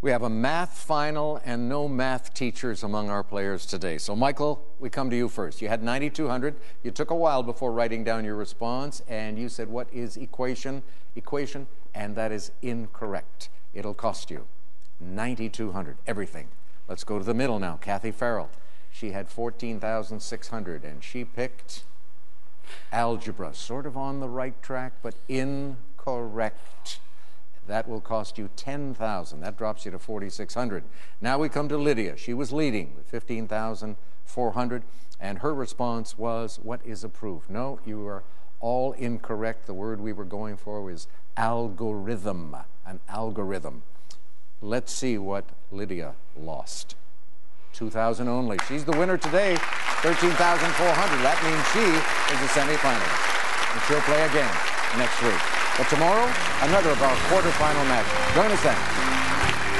We have a math final and no math teachers among our players today. So, Michael, we come to you first. You had 9,200. You took a while before writing down your response, and you said, what is equation? Equation, and that is incorrect. It'll cost you 9,200, everything. Let's go to the middle now. Kathy Farrell. She had 14,600, and she picked algebra. Sort of on the right track, but incorrect. That will cost you 10,000. That drops you to 4,600. Now we come to Lydia. She was leading with 15,400, and her response was, what is approved? No, you are all incorrect. The word we were going for was algorithm, an algorithm. Let's see what Lydia lost. 2,000 only. She's the winner today, 13,400. That means she is a semifinalist, and she'll play again next week. But tomorrow, another of our quarterfinal matches. Join us then.